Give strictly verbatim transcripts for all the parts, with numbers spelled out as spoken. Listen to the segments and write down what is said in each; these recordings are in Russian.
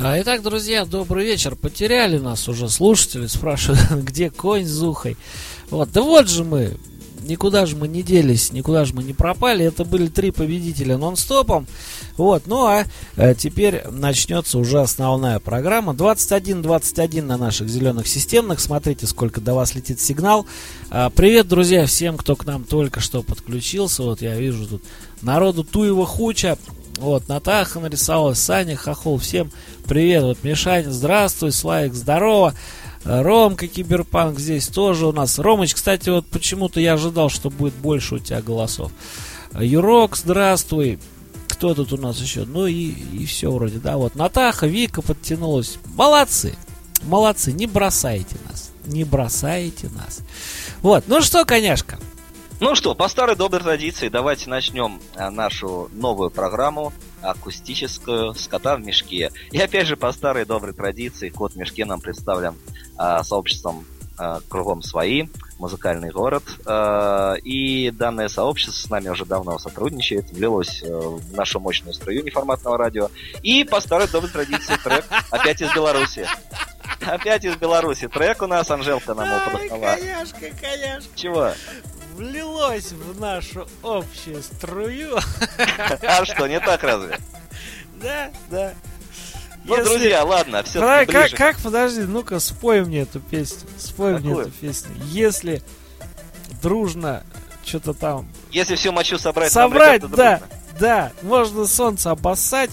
Итак, друзья, добрый вечер. Потеряли нас уже слушатели, спрашивают, где конь с Зухой. Вот, да вот же мы, никуда же мы не делись, никуда же мы не пропали. Это были три победителя нон-стопом. Вот, ну а, а теперь начнется уже основная программа. двадцать один двадцать один на наших зеленых системных. Смотрите, сколько до вас летит сигнал. А, привет, друзья, всем, кто к нам только что подключился. Вот я вижу тут народу туева хуча. Вот, Натаха нарисовалась, Саня, Хохол, всем привет. Вот Мишань, здравствуй, Славик, здорово. Ромка Киберпанк здесь тоже у нас. Ромыч, кстати, вот почему-то я ожидал, что будет больше у тебя голосов. Юрок, здравствуй. Кто тут у нас еще? Ну и, и все вроде, да. Вот Натаха, Вика подтянулась. Молодцы, молодцы, не бросайте нас, не бросайте нас. Вот, ну что, коняшка. Ну что, по старой доброй традиции давайте начнем нашу новую программу акустическую с кота в мешке. И опять же по старой доброй традиции кот в мешке нам представлен а, сообществом а, «Кругом свои», музыкальный город. А, и данное сообщество с нами уже давно сотрудничает, влилось в нашу мощную струю неформатного радио. И по старой доброй традиции трек опять из Беларуси. Опять из Беларуси трек у нас, Анжелка нам его подослала. Коняшка, коняшка. Чего? Влилось в нашу общую струю. А что, не так разве? Да, да. Ну, Если... друзья, ладно, все Про... как, как, подожди, ну-ка, спой мне эту песню. Спой Какую? мне эту песню. Если дружно что-то там... Если всю мочу собрать... Собрать, да, дружно. Да. Можно солнце обоссать.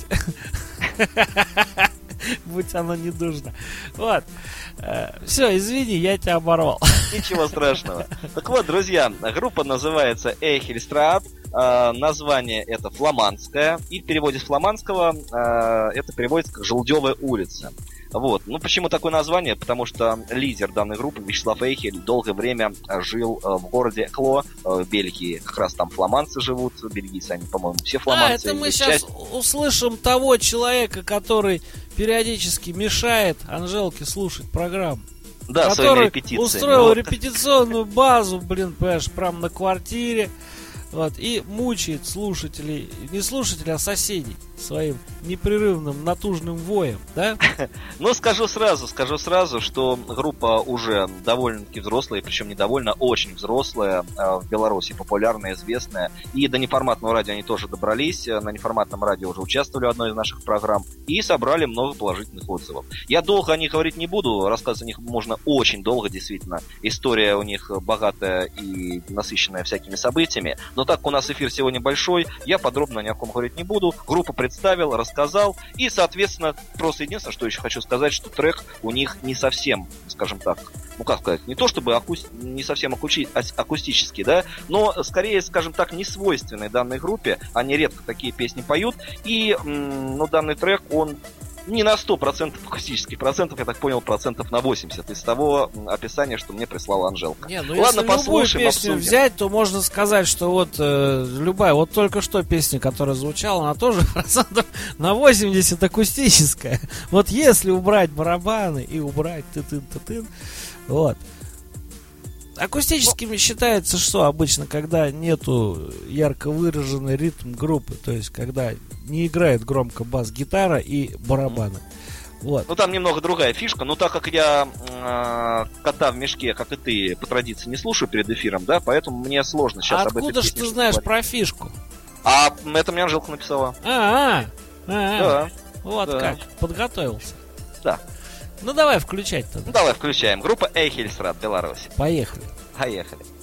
Будь оно не дужно. Вот. Все, извини, я тебя оборвал. Ничего страшного. Так вот, друзья, группа называется Эйхельстрат. Э, название это фламандское. И в переводе с фламандского э, это переводится как «Желдевая улица». Вот. Ну, почему такое название? Потому что лидер данной группы, Вячеслав Эйхель, долгое время жил в городе Кло, в Бельгии. Как раз там фламандцы живут, бельгийцы, они, по-моему, все фламандцы. А, это мы сейчас часть... услышим того человека, который периодически мешает Анжелке слушать программу. Да, своими репетициями. Устроил вот. репетиционную базу, блин, понимаешь, прямо на квартире. Вот, и мучает слушателей, не слушателей, а соседей своим непрерывным натужным воем, да? Ну, скажу сразу, скажу сразу, что группа уже довольно-таки взрослая, причем не довольно, очень взрослая, в Беларуси популярная, известная. И до неформатного радио они тоже добрались, на неформатном радио уже участвовали в одной из наших программ и собрали много положительных отзывов. Я долго о них говорить не буду, рассказывать о них можно очень долго, действительно. История у них богатая и насыщенная всякими событиями. Но так как у нас эфир сегодня большой, я подробно ни о ком говорить не буду. Группа представил, рассказал. И, соответственно, просто единственное, что еще хочу сказать, что трек у них не совсем, скажем так, ну как сказать, не то чтобы акуст... не совсем акусти... акустический, да, но скорее, скажем так, не свойственный данной группе. Они редко такие песни поют. И, м- ну, данный трек, он не на сто процентов акустических процентов, я так понял, процентов на восемьдесят из того описания, что мне прислала Анжелка. Не, ну ладно, если послушаем, любую песню обсудим. взять, то можно сказать, что вот э, любая, вот только что песня, которая звучала, она тоже процентов на восемьдесят акустическая. Вот если убрать барабаны и убрать ты-тын-ты-тын, вот. Акустическими считается что обычно, когда нету ярко выраженный ритм группы, то есть когда не играет громко бас-гитара и барабаны. Вот. Ну там немного другая фишка, но так как я э, кота в мешке, как и ты, по традиции не слушаю перед эфиром, да, поэтому мне сложно сейчас а об этом. Откуда ж ты знаешь говорить. Про фишку? А это мне Анжелка написала. А, а, а, да. Вот да. Как, подготовился. Да. Ну давай включать тогда. Ну давай включаем. Группа Эйхельстрат, Беларусь. Поехали. Поехали.